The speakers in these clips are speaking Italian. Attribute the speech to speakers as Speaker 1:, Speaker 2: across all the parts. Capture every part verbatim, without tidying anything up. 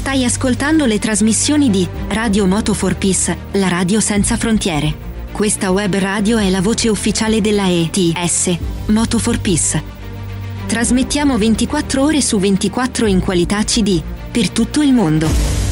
Speaker 1: Stai ascoltando le trasmissioni di Radio Moto for Peace, la radio senza frontiere. Questa web radio è la voce ufficiale della E T S, Moto for Peace. Trasmettiamo ventiquattro ore su ventiquattro in qualità C D, per tutto il mondo.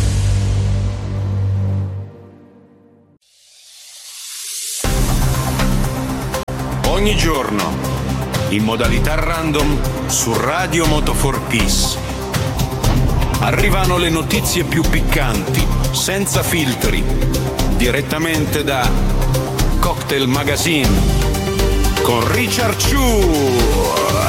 Speaker 2: Ogni giorno, in modalità random, su Radio Moto for Peace. Arrivano le notizie più piccanti, senza filtri, direttamente da Cocktail Magazine, con Richard Chu.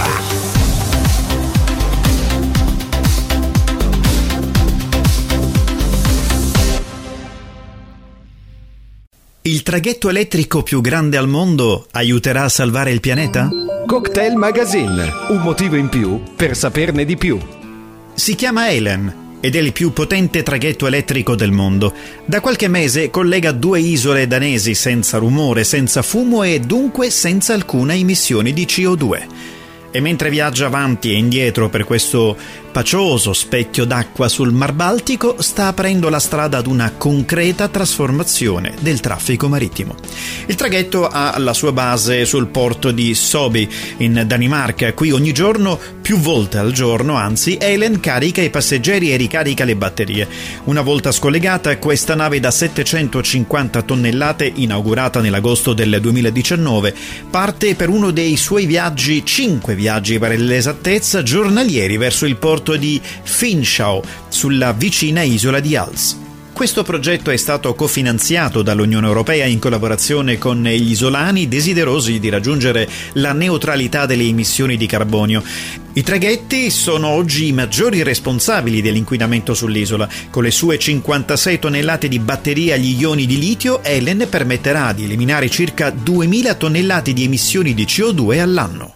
Speaker 3: Il traghetto elettrico più grande al mondo aiuterà a salvare il pianeta?
Speaker 4: Cocktail Magazine, un motivo in più per saperne di più.
Speaker 3: Si chiama Helen ed è il più potente traghetto elettrico del mondo. Da qualche mese collega due isole danesi senza rumore, senza fumo e dunque senza alcuna emissione di C O due. E mentre viaggia avanti e indietro per questo pacioso specchio d'acqua sul Mar Baltico, sta aprendo la strada ad una concreta trasformazione del traffico marittimo. Il traghetto ha la sua base sul porto di Sobi, in Danimarca. Qui ogni giorno, più volte al giorno, anzi, Helen carica i passeggeri e ricarica le batterie. Una volta scollegata, questa nave da settecentocinquanta tonnellate, inaugurata nell'agosto del duemiladiciannove, parte per uno dei suoi viaggi, cinque viaggi per l'esattezza, giornalieri verso il porto di Finschau, sulla vicina isola di Hals. Questo progetto è stato cofinanziato dall'Unione Europea in collaborazione con gli isolani desiderosi di raggiungere la neutralità delle emissioni di carbonio. I traghetti sono oggi i maggiori responsabili dell'inquinamento sull'isola. Con le sue cinquantasei tonnellate di batterie agli ioni di litio, Helen permetterà di eliminare circa duemila tonnellate di emissioni di C O due all'anno.